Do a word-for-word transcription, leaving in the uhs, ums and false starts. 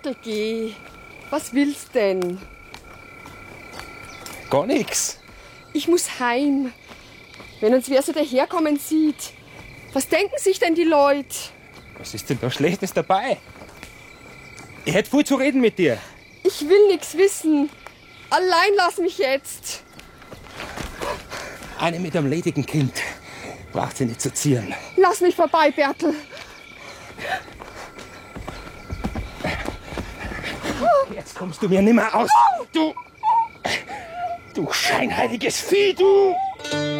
Geh. Was willst denn? Gar nix. Ich muss heim. Wenn uns wer so daherkommen sieht. Was denken sich denn die Leute? Was ist denn da Schlechtes dabei? Ich hätte viel zu reden mit dir. Ich will nix wissen. Allein lass mich jetzt. Eine mit einem ledigen Kind. Braucht sie nicht zu zieren. Lass mich vorbei, Bertel. Jetzt kommst du mir nimmer aus. Du... Du scheinheiliges Vieh, du...